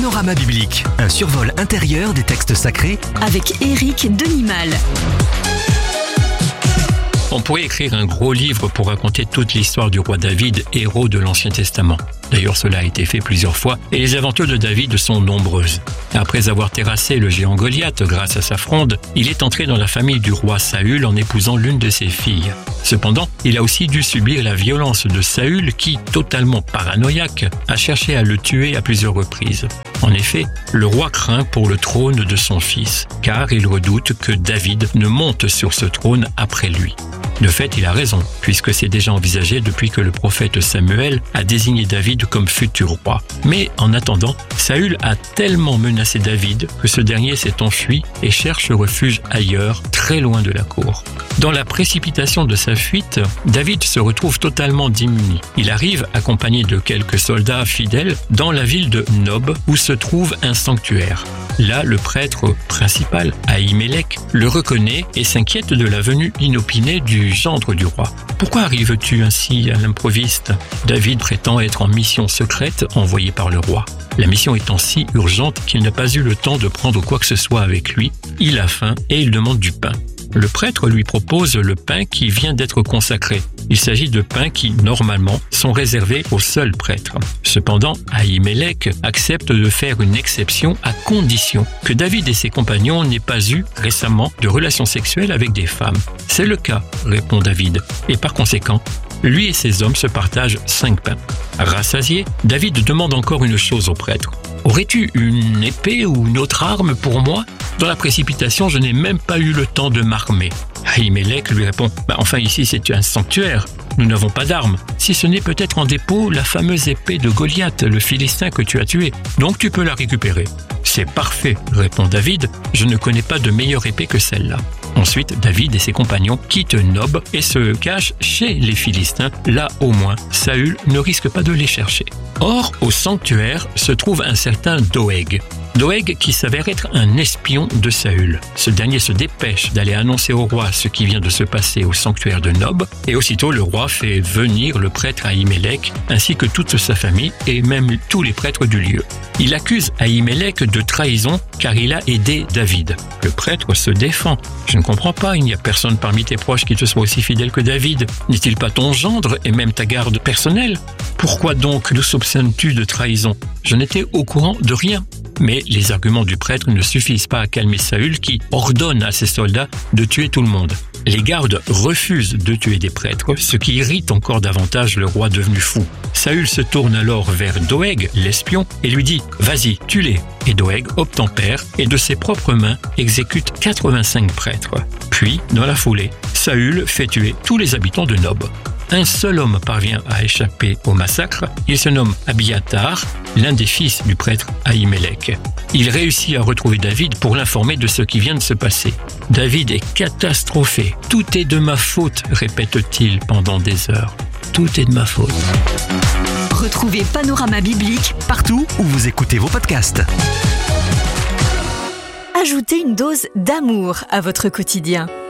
Panorama biblique, un survol intérieur des textes sacrés avec Éric Denimal. On pourrait écrire un gros livre pour raconter toute l'histoire du roi David, héros de l'Ancien Testament. D'ailleurs, cela a été fait plusieurs fois et les aventures de David sont nombreuses. Après avoir terrassé le géant Goliath grâce à sa fronde, il est entré dans la famille du roi Saül en épousant l'une de ses filles. Cependant, il a aussi dû subir la violence de Saül qui, totalement paranoïaque, a cherché à le tuer à plusieurs reprises. En effet, le roi craint pour le trône de son fils, car il redoute que David ne monte sur ce trône après lui. De fait, il a raison, puisque c'est déjà envisagé depuis que le prophète Samuel a désigné David comme futur roi. Mais en attendant, Saül a tellement menacé David que ce dernier s'est enfui et cherche refuge ailleurs, très loin de la cour. Dans la précipitation de sa fuite, David se retrouve totalement démuni. Il arrive, accompagné de quelques soldats fidèles, dans la ville de Nob, où se trouve un sanctuaire. Là, le prêtre principal, Ahimelech, le reconnaît et s'inquiète de la venue inopinée du gendre du roi. « Pourquoi arrives-tu ainsi à l'improviste ?» David prétend être en mission secrète envoyée par le roi. La mission étant si urgente qu'il n'a pas eu le temps de prendre quoi que ce soit avec lui, il a faim et il demande du pain. Le prêtre lui propose le pain qui vient d'être consacré. Il s'agit de pains qui, normalement, sont réservés aux seuls prêtres. Cependant, Ahimelech accepte de faire une exception à condition que David et ses compagnons n'aient pas eu récemment de relations sexuelles avec des femmes. « C'est le cas », répond David, et par conséquent, lui et ses hommes se partagent 5 pains. Rassasié, David demande encore une chose au prêtre. « Aurais-tu une épée ou une autre arme pour moi ? Dans la précipitation, je n'ai même pas eu le temps de m'armer. » Ahimelech lui répond « Enfin ici c'est un sanctuaire, nous n'avons pas d'armes. Si ce n'est peut-être en dépôt la fameuse épée de Goliath, le Philistin que tu as tué, donc tu peux la récupérer. » « C'est parfait, répond David, je ne connais pas de meilleure épée que celle-là. » Ensuite, David et ses compagnons quittent Nob et se cachent chez les Philistins. Là, au moins, Saül ne risque pas de les chercher. Or, au sanctuaire se trouve un certain Doeg. Doeg qui s'avère être un espion de Saül. Ce dernier se dépêche d'aller annoncer au roi ce qui vient de se passer au sanctuaire de Nob et aussitôt le roi fait venir le prêtre Ahimelech ainsi que toute sa famille et même tous les prêtres du lieu. Il accuse Ahimelech de trahison car il a aidé David. Le prêtre se défend. « Je ne comprends pas, il n'y a personne parmi tes proches qui te soit aussi fidèle que David. N'est-il pas ton gendre et même ta garde personnelle ? Pourquoi donc le soupçonnes-tu de trahison ? Je n'étais au courant de rien. » Mais les arguments du prêtre ne suffisent pas à calmer Saül qui ordonne à ses soldats de tuer tout le monde. Les gardes refusent de tuer des prêtres, ce qui irrite encore davantage le roi devenu fou. Saül se tourne alors vers Doeg, l'espion, et lui dit « Vas-y, tue-les !» Et Doeg obtempère et de ses propres mains exécute 85 prêtres. Puis, dans la foulée, Saül fait tuer tous les habitants de Nob. Un seul homme parvient à échapper au massacre. Il se nomme Abiathar, l'un des fils du prêtre Ahimelech. Il réussit à retrouver David pour l'informer de ce qui vient de se passer. David est catastrophé. « Tout est de ma faute », répète-t-il pendant des heures. « Tout est de ma faute. » Retrouvez Panorama biblique partout où vous écoutez vos podcasts. Ajoutez une dose d'amour à votre quotidien.